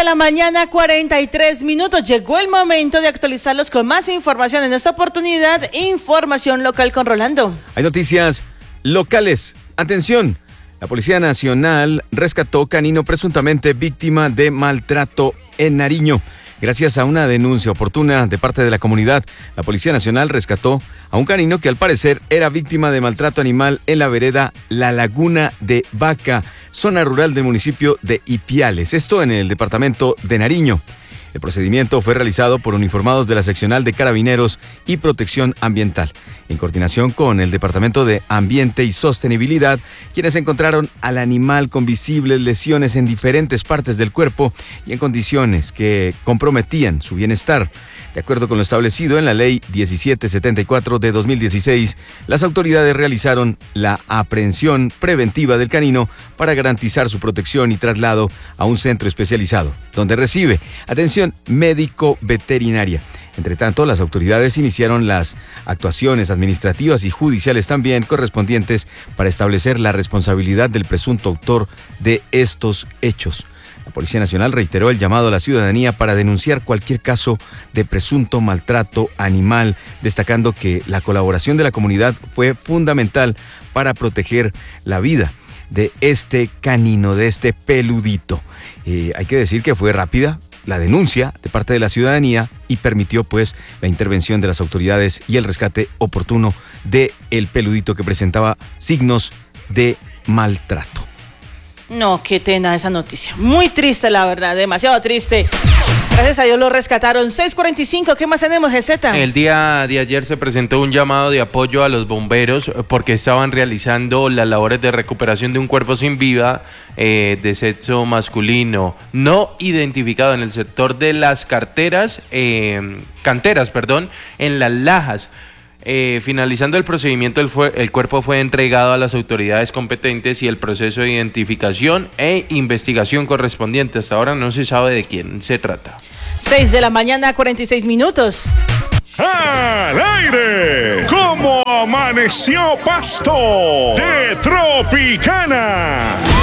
la mañana, 43 minutos. Llegó el momento de actualizarlos con más información. En esta oportunidad, información local con Rolando. Hay noticias locales. Atención, la Policía Nacional rescató canino presuntamente víctima de maltrato en Nariño. Gracias a una denuncia oportuna de parte de la comunidad, la Policía Nacional rescató a un canino que al parecer era víctima de maltrato animal en la vereda La Laguna de Vaca, zona rural del municipio de Ipiales, esto en el departamento de Nariño. El procedimiento fue realizado por uniformados de la Seccional de Carabineros y Protección Ambiental, en coordinación con el Departamento de Ambiente y Sostenibilidad, quienes encontraron al animal con visibles lesiones en diferentes partes del cuerpo y en condiciones que comprometían su bienestar. De acuerdo con lo establecido en la Ley 1774 de 2016, las autoridades realizaron la aprehensión preventiva del canino para garantizar su protección y traslado a un centro especializado, donde recibe atención médico-veterinaria. Entre tanto, las autoridades iniciaron las actuaciones administrativas y judiciales también correspondientes para establecer la responsabilidad del presunto autor de estos hechos. La Policía Nacional reiteró el llamado a la ciudadanía para denunciar cualquier caso de presunto maltrato animal, destacando que la colaboración de la comunidad fue fundamental para proteger la vida de este canino, de este peludito. Hay que decir que fue rápida la denuncia de parte de la ciudadanía y permitió pues la intervención de las autoridades y el rescate oportuno de el peludito que presentaba signos de maltrato. No, qué pena esa noticia. Muy triste, la verdad, demasiado triste. Gracias a Dios lo rescataron. 6:45, ¿qué más tenemos, GZ? El día de ayer se presentó un llamado de apoyo a los bomberos porque estaban realizando las labores de recuperación de un cuerpo sin vida de sexo masculino no identificado en el sector de las canteras, en Las Lajas. Finalizando el procedimiento, el cuerpo fue entregado a las autoridades competentes y el proceso de identificación e investigación correspondiente. Hasta ahora no se sabe de quién se trata. 6 de la mañana, 46 minutos. ¡Al aire! ¿Cómo amaneció Pasto? De Tropicana.